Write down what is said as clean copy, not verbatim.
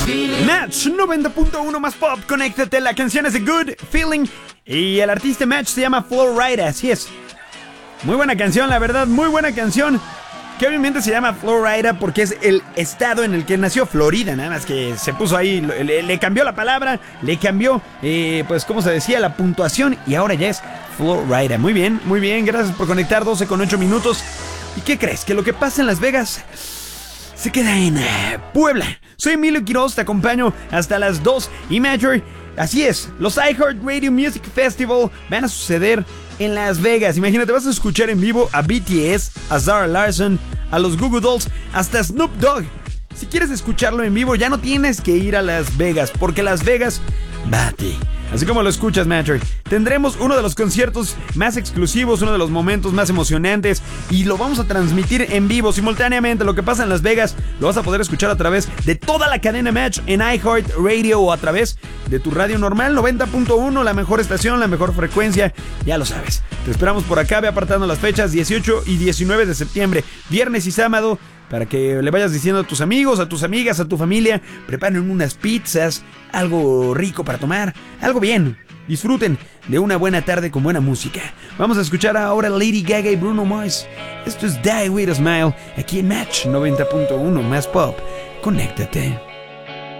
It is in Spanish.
Match 90.1 más pop, conéctate. La canción es The Good Feeling y el artista Match se llama Florida, así es. Muy buena canción, la verdad, muy buena canción. Que obviamente se llama Florida porque es el estado en el que nació Florida. Nada más que se puso ahí, le cambió la palabra, le cambió, pues como se decía, la puntuación. Y ahora ya es Florida. Muy bien, gracias por conectar. 12:08 minutos. ¿Y qué crees? Que lo que pasa en Las Vegas se queda en Puebla. Soy Emilio Quiroz, te acompaño hasta las 2. Y Major, así es, los iHeartRadio Music Festival van a suceder en Las Vegas. Imagínate, vas a escuchar en vivo a BTS, a Zara Larsson, a los Goo Goo Dolls, hasta Snoop Dogg. Si quieres escucharlo en vivo, ya no tienes que ir a Las Vegas, porque Las Vegas va a ti. Así como lo escuchas, Matcher. Tendremos uno de los conciertos más exclusivos, uno de los momentos más emocionantes, y lo vamos a transmitir en vivo simultáneamente. Lo que pasa en Las Vegas lo vas a poder escuchar a través de toda la cadena Match en iHeartRadio o a través de tu radio normal 90.1, la mejor estación, la mejor frecuencia, ya lo sabes. Te esperamos por acá, ve apartando las fechas 18 y 19 de septiembre, viernes y sábado, para que le vayas diciendo a tus amigos, a tus amigas, a tu familia, preparen unas pizzas, algo rico para tomar, algo bien. Disfruten de una buena tarde con buena música. Vamos a escuchar ahora Lady Gaga y Bruno Mars. Esto es Die With A Smile, aquí en Match 90.1 más pop. Conéctate.